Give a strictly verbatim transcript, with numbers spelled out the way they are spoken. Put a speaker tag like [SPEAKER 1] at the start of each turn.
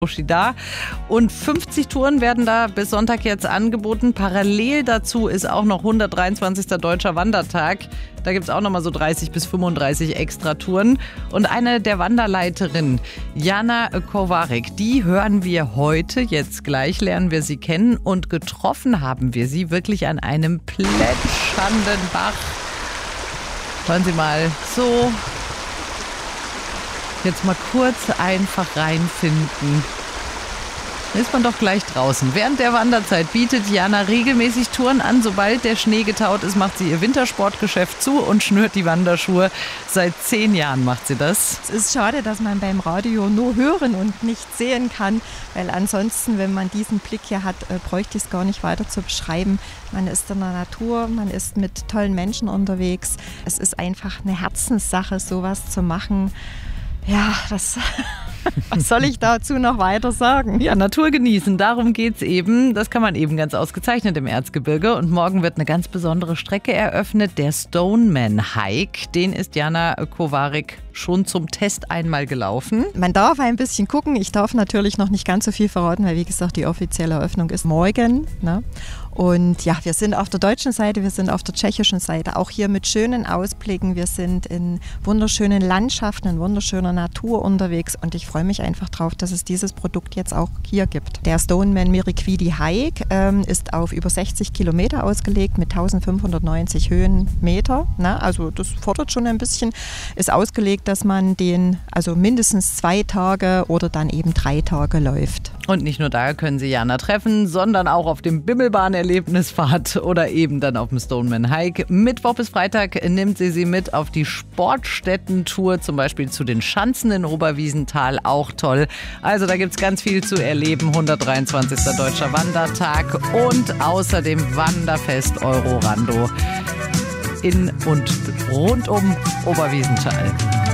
[SPEAKER 1] da. Und fünfzig Touren werden da bis Sonntag jetzt angeboten. Parallel dazu ist auch noch hundertdreiundzwanzigster Deutscher Wandertag. Da gibt es auch noch mal so dreißig bis fünfunddreißig extra Touren. Und eine der Wanderleiterinnen, Jana Kowarek, die hören wir heute. Jetzt gleich lernen wir sie kennen. Und getroffen haben wir sie wirklich an einem plätschernden Bach. Hören Sie mal, so... Jetzt mal kurz einfach reinfinden. Dann ist man doch gleich draußen. Während der Wanderzeit bietet Jana regelmäßig Touren an. Sobald der Schnee getaut ist, macht sie ihr Wintersportgeschäft zu und schnürt die Wanderschuhe. Seit zehn Jahren macht sie das.
[SPEAKER 2] Es ist schade, dass man beim Radio nur hören und nicht sehen kann, weil ansonsten, wenn man diesen Blick hier hat, bräuchte ich es gar nicht weiter zu beschreiben. Man ist in der Natur, man ist mit tollen Menschen unterwegs. Es ist einfach eine Herzenssache, sowas zu machen. Ja, das, was soll ich dazu noch weiter sagen?
[SPEAKER 1] Ja, Natur genießen, darum geht's eben. Das kann man eben ganz ausgezeichnet im Erzgebirge. Und morgen wird eine ganz besondere Strecke eröffnet, der Stoneman Hike. Den ist Jana Kowarek schon zum Test einmal gelaufen.
[SPEAKER 2] Man darf ein bisschen gucken. Ich darf natürlich noch nicht ganz so viel verraten, weil wie gesagt, die offizielle Eröffnung ist morgen. Ne? Und ja, wir sind auf der deutschen Seite, wir sind auf der tschechischen Seite, auch hier mit schönen Ausblicken. Wir sind in wunderschönen Landschaften, in wunderschöner Natur unterwegs und ich freue mich einfach drauf, dass es dieses Produkt jetzt auch hier gibt. Der Stoneman Miriquidi Hike ähm, ist auf über sechzig Kilometer ausgelegt mit eintausendfünfhundertneunzig Höhenmeter. Ne? Also das fordert schon ein bisschen, ist ausgelegt, dass man den also mindestens zwei Tage oder dann eben drei Tage läuft.
[SPEAKER 1] Und nicht nur da können Sie Jana treffen, sondern auch auf dem Bimmelbahn-Erlebnisfahrt oder eben dann auf dem Stoneman Hike. Mittwoch bis Freitag nimmt sie sie mit auf die Sportstätten-Tour, zum Beispiel zu den Schanzen in Oberwiesenthal, auch toll. Also da gibt es ganz viel zu erleben. hundertdreiundzwanzigster Deutscher Wandertag und außerdem Wanderfest Eurorando in und rund um Oberwiesenthal.